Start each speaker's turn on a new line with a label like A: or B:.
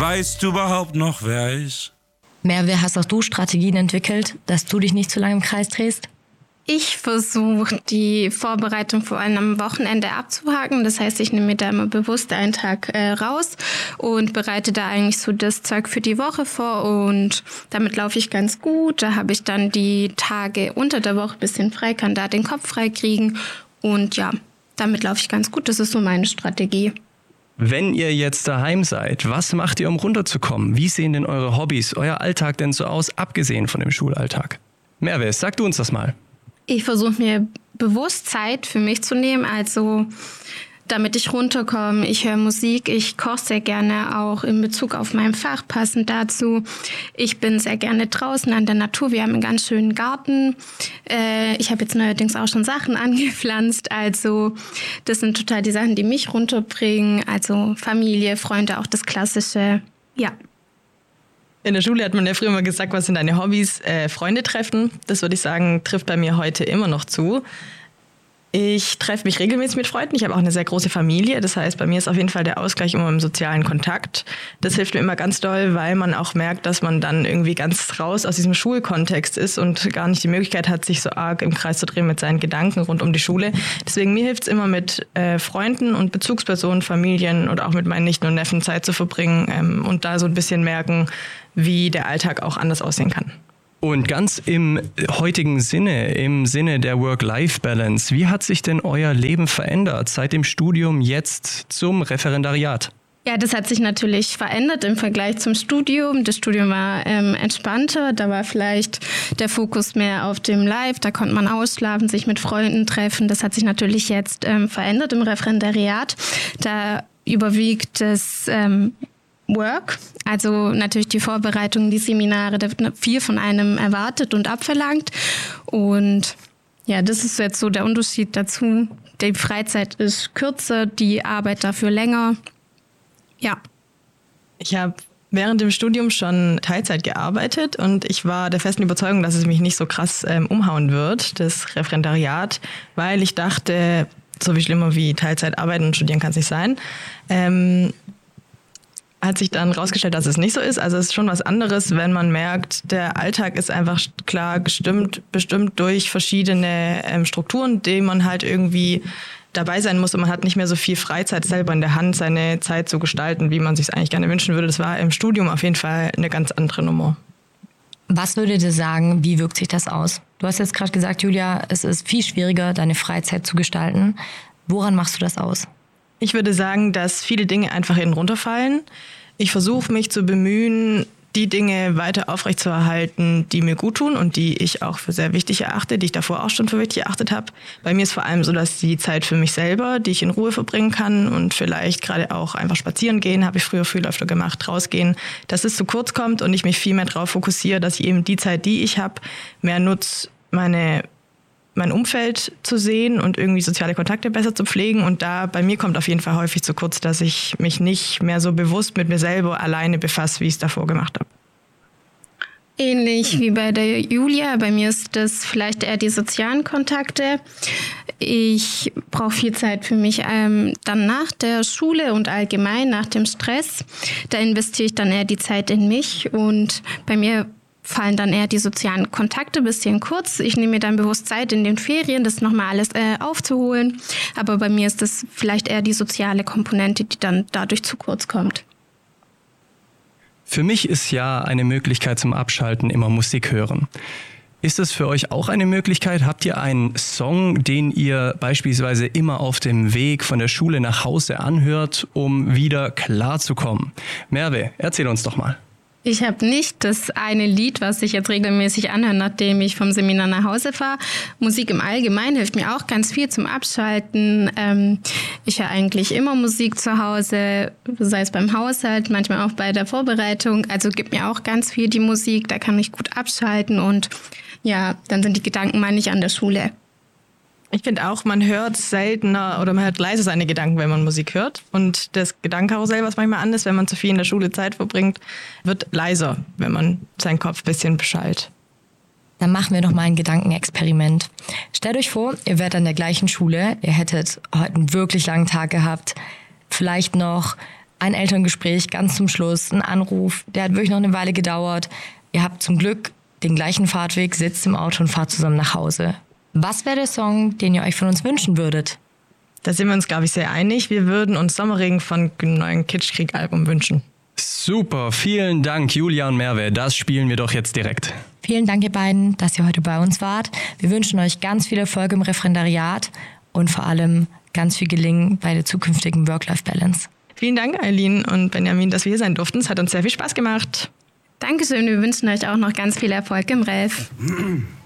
A: Weißt du überhaupt noch, wer er ist?
B: Merve, hast auch du Strategien entwickelt, dass du dich nicht zu lange im Kreis drehst?
C: Ich versuche, die Vorbereitung vor allem am Wochenende abzuhaken. Das heißt, ich nehme mir da immer bewusst einen Tag raus und bereite da eigentlich so das Zeug für die Woche vor. Und damit laufe ich ganz gut. Da habe ich dann die Tage unter der Woche ein bisschen frei, kann da den Kopf frei kriegen. Und ja, damit laufe ich ganz gut. Das ist so meine Strategie.
D: Wenn ihr jetzt daheim seid, was macht ihr, um runterzukommen? Wie sehen denn eure Hobbys, euer Alltag denn so aus, abgesehen von dem Schulalltag? Merve, sag du uns das mal.
C: Ich versuche mir bewusst Zeit für mich zu nehmen, also damit ich runterkomme. Ich höre Musik, ich koche sehr gerne auch in Bezug auf mein Fach, passend dazu. Ich bin sehr gerne draußen an der Natur. Wir haben einen ganz schönen Garten. Ich habe jetzt neuerdings auch schon Sachen angepflanzt. Also das sind total die Sachen, die mich runterbringen. Also Familie, Freunde, auch das Klassische. Ja.
E: In der Schule hat man ja früher mal gesagt, was sind deine Hobbys? Freunde treffen. Das würde ich sagen, trifft bei mir heute immer noch zu. Ich treffe mich regelmäßig mit Freunden. Ich habe auch eine sehr große Familie. Das heißt, bei mir ist auf jeden Fall der Ausgleich immer im sozialen Kontakt. Das hilft mir immer ganz doll, weil man auch merkt, dass man dann irgendwie ganz raus aus diesem Schulkontext ist und gar nicht die Möglichkeit hat, sich so arg im Kreis zu drehen mit seinen Gedanken rund um die Schule. Deswegen mir hilft es immer mit Freunden und Bezugspersonen, Familien und auch mit meinen Nichten und Neffen Zeit zu verbringen und da so ein bisschen merken, wie der Alltag auch anders aussehen kann.
D: Und ganz im heutigen Sinne, im Sinne der Work-Life-Balance, wie hat sich denn euer Leben verändert seit dem Studium jetzt zum Referendariat?
C: Ja, das hat sich natürlich verändert im Vergleich zum Studium. Das Studium war entspannter, da war vielleicht der Fokus mehr auf dem Live, da konnte man ausschlafen, sich mit Freunden treffen. Das hat sich natürlich jetzt verändert im Referendariat. Da überwiegt das Work, also natürlich die Vorbereitung, die Seminare, da wird viel von einem erwartet und abverlangt. Und ja, das ist jetzt so der Unterschied dazu. Die Freizeit ist kürzer, die Arbeit dafür länger. Ja.
E: Ich habe während dem Studium schon Teilzeit gearbeitet und ich war der festen Überzeugung, dass es mich nicht so krass umhauen wird, das Referendariat, weil ich dachte, so wie schlimmer wie Teilzeit arbeiten und studieren kann es nicht sein. Hat sich dann rausgestellt, dass es nicht so ist. Also es ist schon was anderes, wenn man merkt, der Alltag ist einfach klar bestimmt durch verschiedene Strukturen, die man halt irgendwie dabei sein muss und man hat nicht mehr so viel Freizeit selber in der Hand, seine Zeit zu gestalten, wie man sich es eigentlich gerne wünschen würde. Das war im Studium auf jeden Fall eine ganz andere Nummer.
B: Was würdet ihr sagen, wie wirkt sich das aus? Du hast jetzt gerade gesagt, Julia, es ist viel schwieriger, deine Freizeit zu gestalten. Woran machst du das aus?
E: Ich würde sagen, dass viele Dinge einfach hinten runterfallen. Ich versuche mich zu bemühen, die Dinge weiter aufrechtzuerhalten, die mir gut tun und die ich auch für sehr wichtig erachte, die ich davor auch schon für wichtig erachtet habe. Bei mir ist vor allem so, dass die Zeit für mich selber, die ich in Ruhe verbringen kann und vielleicht gerade auch einfach spazieren gehen, habe ich früher viel öfter gemacht, rausgehen, dass es zu kurz kommt und ich mich viel mehr darauf fokussiere, dass ich eben die Zeit, die ich habe, mehr nutze, mein Umfeld zu sehen und irgendwie soziale Kontakte besser zu pflegen. Und da bei mir kommt auf jeden Fall häufig zu kurz, dass ich mich nicht mehr so bewusst mit mir selber alleine befasse, wie ich es davor gemacht habe.
C: Ähnlich wie bei der Julia. Bei mir ist das vielleicht eher die sozialen Kontakte. Ich brauche viel Zeit für mich. Dann nach der Schule und allgemein nach dem Stress, da investiere ich dann eher die Zeit in mich. Und bei mir fallen dann eher die sozialen Kontakte ein bisschen kurz. Ich nehme mir dann bewusst Zeit in den Ferien, das nochmal alles aufzuholen. Aber bei mir ist das vielleicht eher die soziale Komponente, die dann dadurch zu kurz kommt.
D: Für mich ist ja eine Möglichkeit zum Abschalten immer Musik hören. Ist das für euch auch eine Möglichkeit? Habt ihr einen Song, den ihr beispielsweise immer auf dem Weg von der Schule nach Hause anhört, um wieder klarzukommen? Merve, erzähl uns doch mal.
C: Ich habe nicht das eine Lied, was ich jetzt regelmäßig anhöre, nachdem ich vom Seminar nach Hause fahre. Musik im Allgemeinen hilft mir auch ganz viel zum Abschalten. Ich höre eigentlich immer Musik zu Hause, sei es beim Haushalt, manchmal auch bei der Vorbereitung. Also gibt mir auch ganz viel die Musik, da kann ich gut abschalten und ja, dann sind die Gedanken mal nicht an der Schule.
E: Ich finde auch, man hört seltener oder man hört leise seine Gedanken, wenn man Musik hört. Und das Gedankenkarussell, was manchmal an ist, wenn man zu viel in der Schule Zeit verbringt, wird leiser, wenn man seinen Kopf ein bisschen beschallt.
B: Dann machen wir noch mal ein Gedankenexperiment. Stellt euch vor, ihr wärt an der gleichen Schule, ihr hättet heute einen wirklich langen Tag gehabt, vielleicht noch ein Elterngespräch ganz zum Schluss, ein Anruf, der hat wirklich noch eine Weile gedauert. Ihr habt zum Glück den gleichen Fahrtweg, sitzt im Auto und fahrt zusammen nach Hause. Was wäre der Song, den ihr euch von uns wünschen würdet?
E: Da sind wir uns, glaube ich, sehr einig. Wir würden uns Sommerregen von dem neuen Kitschkrieg-Album wünschen.
D: Super, vielen Dank, Julia und Merve. Das spielen wir doch jetzt direkt.
B: Vielen Dank, ihr beiden, dass ihr heute bei uns wart. Wir wünschen euch ganz viel Erfolg im Referendariat und vor allem ganz viel Gelingen bei der zukünftigen Work-Life-Balance.
E: Vielen Dank, Eileen und Benjamin, dass wir hier sein durften. Es hat uns sehr viel Spaß gemacht.
C: Dankeschön, wir wünschen euch auch noch ganz viel Erfolg im Ref.